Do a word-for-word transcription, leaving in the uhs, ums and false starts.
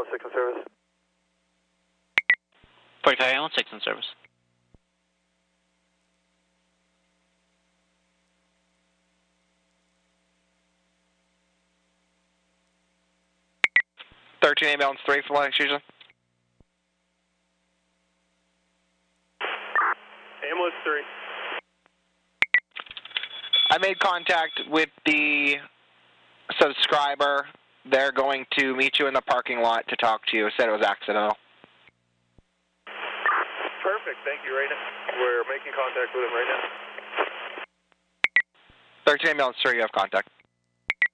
six in service. forty-five ambulance six in service. thirteen ambulance three for Lennox Houston. Ambulance three. I made contact with the subscriber. They're going to meet you in the parking lot to talk to you. Said it was accidental. Perfect, thank you, right now. We're making contact with him right now. thirteen ambulance three, you have contact.